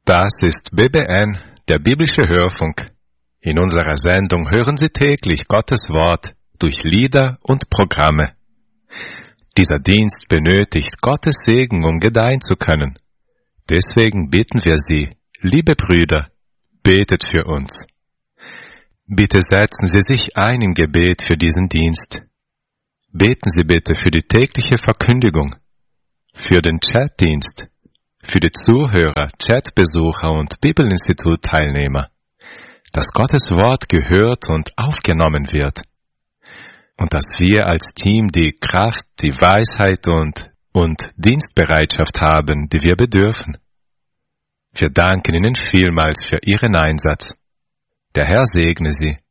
Das ist BBN, der biblische Hörfunk. In unserer Sendung hören Sie täglich Gottes Wort durch Lieder und Programme. Dieser Dienst benötigt Gottes Segen, um gedeihen zu können. Deswegen bitten wir Sie, liebe Brüder, betet für uns. Bitte setzen Sie sich ein im Gebet für diesen Dienst. Beten Sie bitte für die tägliche Verkündigung, für den Chatdienst, für die Zuhörer, Chatbesucher und Bibelinstitut-Teilnehmer, dass Gottes Wort gehört und aufgenommen wird und dass wir als Team die Kraft, die Weisheit und Dienstbereitschaft haben, die wir bedürfen. Wir danken Ihnen vielmals für Ihren Einsatz. Der Herr segne Sie.